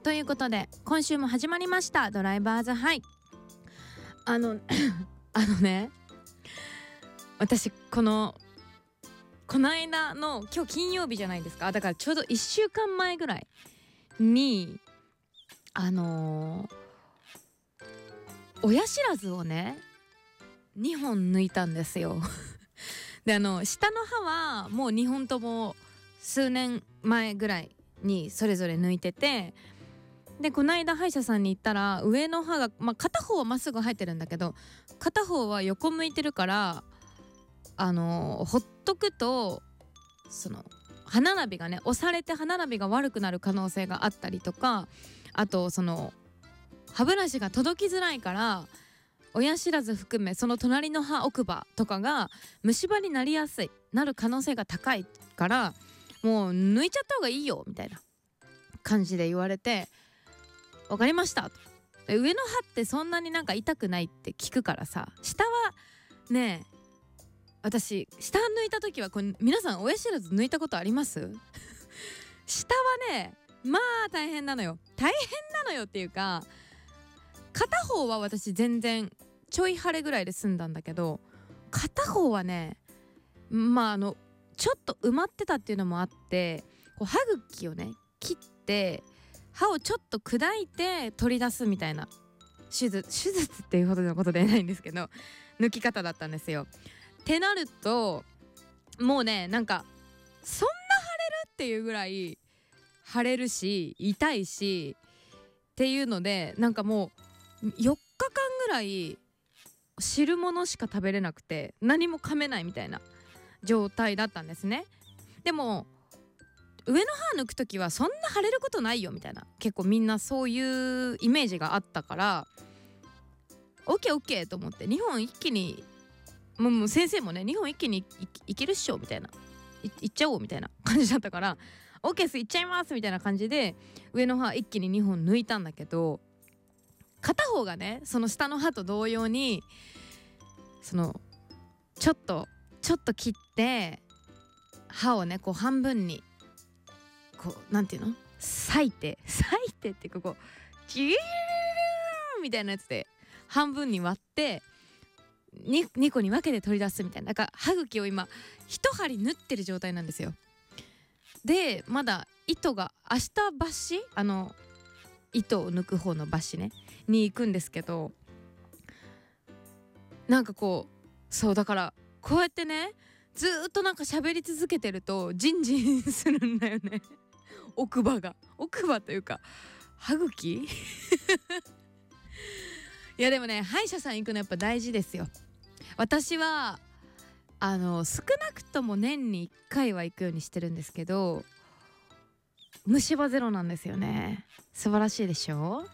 ということで今週も始まりましたドライバーズハイ。ね、私この間の今日金曜日じゃないですか。だからちょうど1週間前ぐらいに親知らずをね2本抜いたんですよで下の歯はもう2本とも数年前ぐらいにそれぞれ抜いてて、でこの間歯医者さんに行ったら上の歯が、片方はまっすぐ生えてるんだけど片方は横向いてるからほっとくとその歯並びがね押されて歯並びが悪くなる可能性があったりとか、あとその歯ブラシが届きづらいから親知らず含めその隣の歯奥歯とかが虫歯になりやすいなる可能性が高いからもう抜いちゃった方がいいよみたいな感じで言われて、わかりましたと。上の歯ってそんなになんか痛くないって聞くからさ、下はねえ私下抜いた時は皆さん親知らず抜いたことあります下はね大変なのよっていうか、片方は私全然ちょい腫れぐらいで済んだんだけど片方はねちょっと埋まってたっていうのもあって歯茎をね切って歯をちょっと砕いて取り出すみたいな手術っていうほどのことではないんですけど抜き方だったんですよ。ってなるともうねなんかそんな腫れるっていうぐらい腫れるし痛いしっていうのでなんかもう4日間ぐらい汁物しか食べれなくて何も噛めないみたいな状態だったんですね。でも上の歯抜くときはそんな腫れることないよみたいな結構みんなそういうイメージがあったからオッケーと思って2本一気にもう先生もね2本一気に いけるっしょみたいないっちゃおうみたいな感じだったからオッケーですいっちゃいますみたいな感じで上の歯一気に2本抜いたんだけど、片方がねその下の歯と同様にそのちょっと切って歯をねこう半分にこうなんていうの裂いてってこうジューみたいなやつで半分に割って2個に分けて取り出すみたいな、なんか歯茎を今一針縫ってる状態なんですよ。でまだ糸が明日抜歯糸を抜く方の抜歯ねに行くんですけど、なんかこうそうだからこうやってねずっとなんか喋り続けてるとジンジンするんだよね奥歯というか歯茎いやでもね歯医者さん行くのやっぱ大事ですよ。私は少なくとも年に1回は行くようにしてるんですけど虫歯ゼロなんですよね。素晴らしいでしょ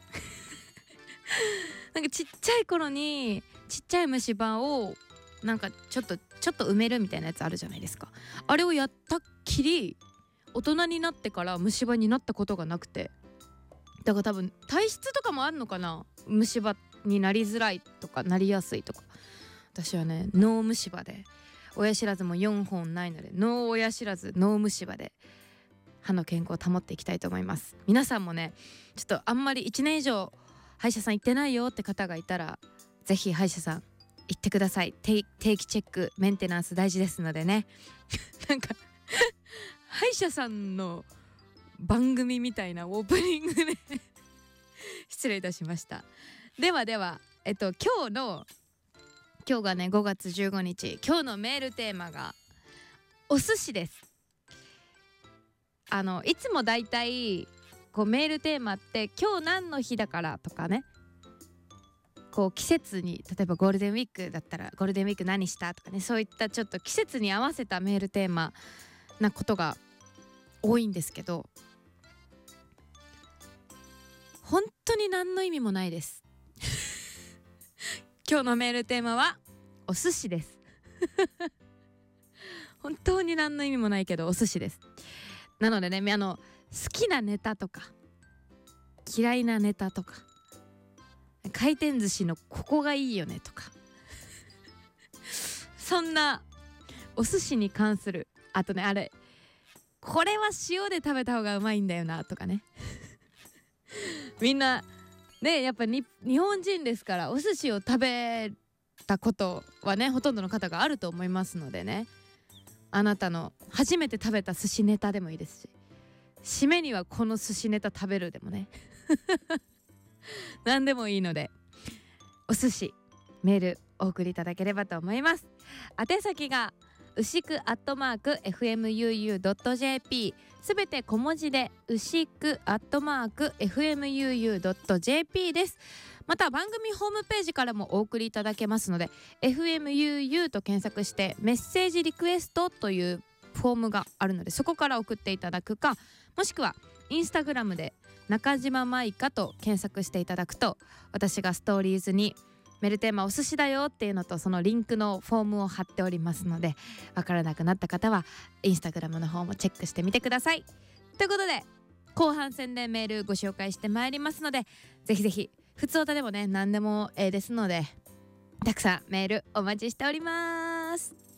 なんかちっちゃい頃にちっちゃい虫歯をなんかちょっと埋めるみたいなやつあるじゃないですか。あれをやったっきり大人になってから虫歯になったことがなくて、だから多分体質とかもあるのかな、虫歯になりづらいとかなりやすいとか。私はねノー虫歯で親知らずも4本ないのでノー親知らずノー虫歯で歯の健康を保っていきたいと思います。皆さんもねちょっとあんまり1年以上歯医者さん行ってないよって方がいたらぜひ歯医者さん行ってください。定期チェックメンテナンス大事ですのでねなんか歯医者さんの番組みたいなオープニングで失礼いたしました。では今日がね5月15日今日のメールテーマがお寿司です。いつもだいたいこうメールテーマって今日何の日だからとかね、こう季節に例えばゴールデンウィークだったらゴールデンウィーク何したとかね、そういったちょっと季節に合わせたメールテーマなことが多いんですけど本当に何の意味もないです今日のメールテーマはお寿司です本当に何の意味もないけどお寿司です。なのでね好きなネタとか嫌いなネタとか回転寿司のここがいいよねとかそんなお寿司に関する、あとねこれは塩で食べた方がうまいんだよなとかねみんなねやっぱ日本人ですから、お寿司を食べたことはねほとんどの方があると思いますのでね、あなたの初めて食べた寿司ネタでもいいですし、締めにはこの寿司ネタ食べるでもね何でもいいので、お寿司メールお送りいただければと思います。宛先が牛久@fmuu.jp、 すべて小文字で牛久@fmuu.jp です。また番組ホームページからもお送りいただけますので、 FMUU と検索してメッセージリクエストというフォームがあるので、そこから送っていただくか、もしくはインスタグラムで中島舞香と検索していただくと、私がストーリーズにメールテーマお寿司だよっていうのと、そのリンクのフォームを貼っておりますので、わからなくなった方はインスタグラムの方もチェックしてみてください。ということで後半戦でメールご紹介してまいりますので、ぜひぜひ普通歌でもね何でもですので、たくさんメールお待ちしております。